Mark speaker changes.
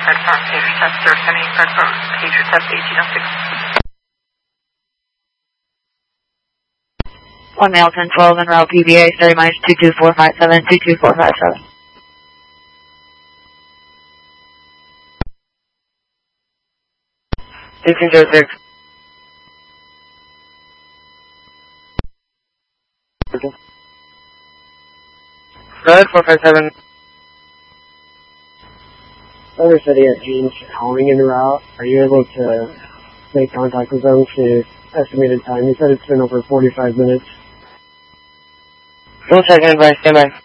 Speaker 1: Redfern pager test, they're sending Redfern pager test 1806.
Speaker 2: 1 male 1012 en route PBA, starting minus 22457, 22457.
Speaker 3: $1806. Red 457.
Speaker 4: Over City at James calling en route. Are you able to make contact with them to estimated time? You said it's been over 45 minutes.
Speaker 3: Full second advice, stand by.